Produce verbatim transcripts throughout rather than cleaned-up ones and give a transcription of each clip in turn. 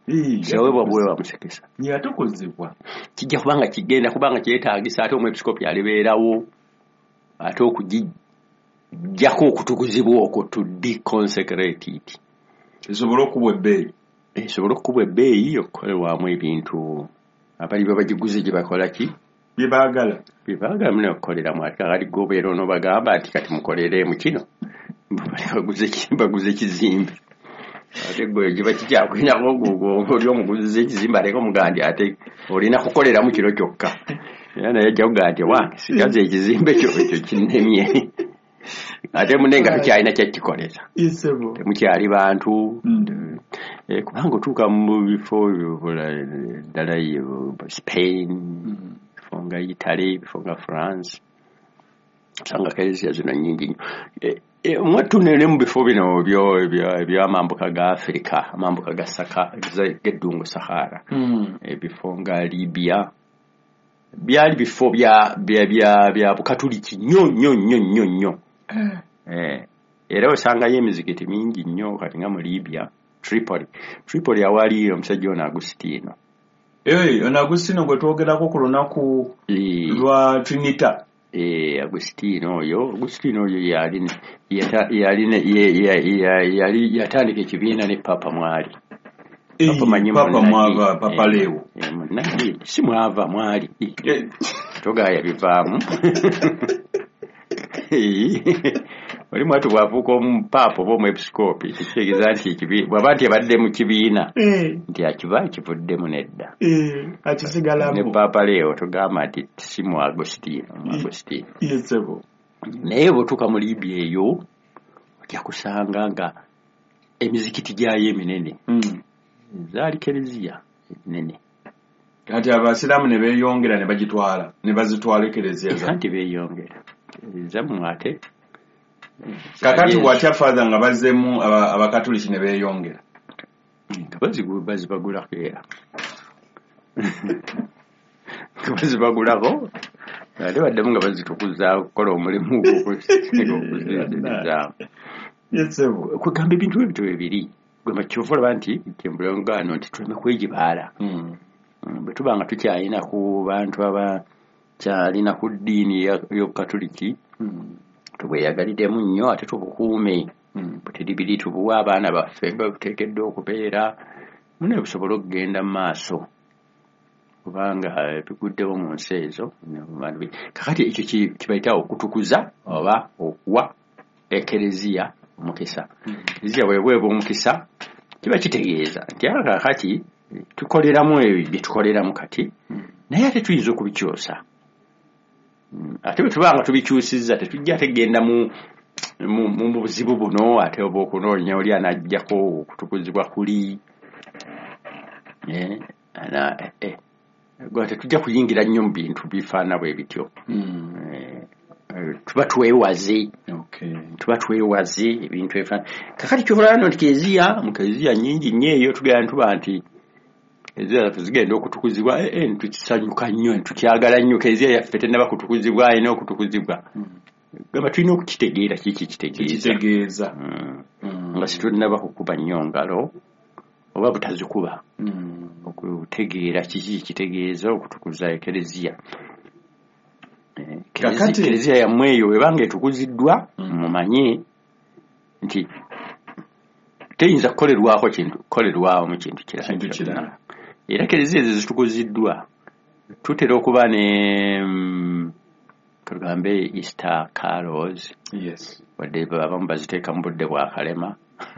Sewe bwe bamusekesa. Yatukozebwa. Kijja kubanga kigenda kubanga kyetaagisa ate omwepiskopi alibeerawo ate okugijjako okutukuzibwa okwo to deconsecrate it. Esobola okubwa ebbeeyi. Esobola okubwa ebbeeyi okukolebwamu ebintu abali babagiguze gye bakola ki? Bye baagala. Bye baagala muno okukoleramu ate kati gobeera ono bagamba nti kati mukolere mu kino. Baguze ekizimbe. Ate gwe gye bakikyakwinako ogwo oli omuguze ekizimbe aleka omugandi ate olina kukolera mu kiro kyokka. Era naye ajja kugaa nti wange sigaze ekizimbe kyo ekyo kinnemye. Ate munenga tukyalina kyakikoleza. Temukyali bantu. Kubanga otuuka mu bifo ddala Spain, bifo nga Italy, bifo nga France, osanga Eklezia zino nnyingi nnyo. Mwatunene mu bifo bino eby'amambuka ga Africa, amambuka ga Saka g'eddungu Sahara, ebifo nga Libya, byali bifo bya bya Bukatuliki nnyo nnyo nnyo nnyo nnyo. Era osangayo emizikiti mingi nnyo kati nga mu Libya. Tripoli. Tripoli awali omusajja ono Agustino. Eh, ono Agustino gwe twogerako ku lunaku lwa Trinita. Eh, Agustino oyo, Agustino oyo yali yali yali yatandika ekibiina ne Papa mwali. Papa manyi Papa mwava Papa Leo. Naye si mwava mwali. Togaya bivaamu. Oli mwatu bwavuka omupapa oba omwepiskopi kitegeeza nti ekibiina bw'aba nti abadde mu kibiina nti akiba kivuddemu nedda akisigalamu ne Papa Leo tugamba nti si mu Agostino mu Agostino yesebo. Naye bw'otuuka mu Libya eyo ojja kusanga nga emizikiti gyayo eminene zaali Eklezia enene. Kati abasiraamu ne beeyongera ne bagitwala ne bazitwala Eklezia za nti beeyongera zamu ate kakati watya father nga bazemu abakatoliki ne beeyongera bazibagulako era bazibagulako ate baddemu nga bazitukuza okukola omulimu gw'okuzizaamu. Kugamba ebintu ebito bibiri gwe makyova olaba nti kyembulongano nti tuleme kwegibaala bwe tuba nga tukyalina ku bantu abakyalina ku ddiini y'Obukatoliki tubweyagaliddemu nnyo ate tubukuume butiribiri tubuwa abaana baffe buteekeddwa okubeera mune busobola okugenda mu maaso kubanga biguddewo mu nsi ezo. Kakati ekyo kibayita okutukuza oba okuwa Eklezia omukisa. Eklezia bwebweba omukisa kiba kitegeeza nti kakati tukoleramu ebyo bye tukoleramu kati naye ate tuyinza okubikyosa. Ate bwe tubanga tubikyusizza tetujja tegenda mu mu buzibu buno ate oba okunoonya oli anajjako okutukuzibwa kuli gwe tetujja kuyingira nnyo mu bintu bifaana bwe bityo. Tuba twewaze tuba twewaze ebintu ebifaana. Kakati kyolano nti Eklezia mu Eklezia nnyingi nnyo eyo tugenda tuba nti Eklezia tuzigenda okutukuzibwa tukisanyuka nnyo tukyagala nnyo Eklezia yaffe tennaba kutukuzibwa ayina okutukuzibwa. Gamba tulina okukitegeera kiki kitegeeza nga situnnaba kukuba nnyo ngalo oba butazikuba okutegeera kiki kitegeeza okutukuza Eklezia. Eklezia yammwe eyo ebanga etukuziddwa mumanye nti teyinza kukolerwako kintu kukolerwawo mu kintu kirala. Era Eklezia ezo zitukuziddwa tutera okuba ne tugambe Easter carols. Yes. Wadde abamu baziteeka mu budde bwa kalema.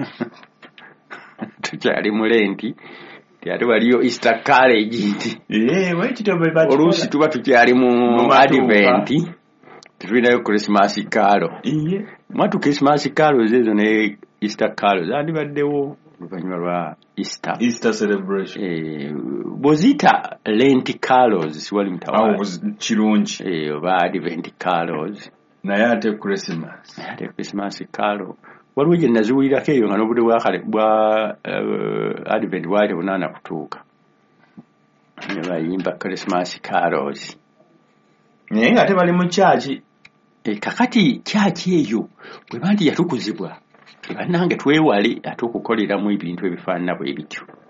Tukyali mu Lenti ate waliyo Easter college nti oluusi tuba tukyali mu Advent tulinayo Christmas carol. Mwatu Christmas carols ezo ne Easter carols andibaddewo oluvannyuma lwa Easter Easter celebration. Eh, bozita Lent carols siwali mtawa kirungi eh oba Advent carols naye ate Christmas ate Christmas carol waliwo gye naziwulirako eyo nga n'obudde bwa kale bwa Advent bwali bunaana kutuuka ne bayimba Christmas carols naye nga ate bali mu kyaki. Kakati kyaki eyo bwe banti yatukuzibwa bannange twewale ate okukoleramu ebintu ebifaanana bwe bityo.